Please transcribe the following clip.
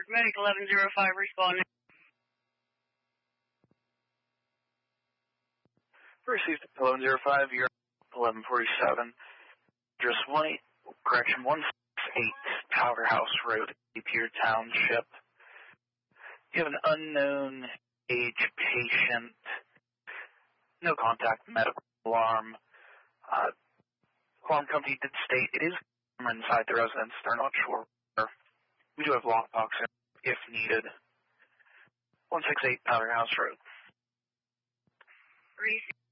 Pittsburgh Medic 1105 responding. Received 1105, you're 1147. Address 168 Powder House Road, Pier Township. You have an unknown age patient. No contact medical alarm. Alarm company did state it is inside the residence. They're not sure. We do have lockbox if needed. 168 Powder House Road. Receive.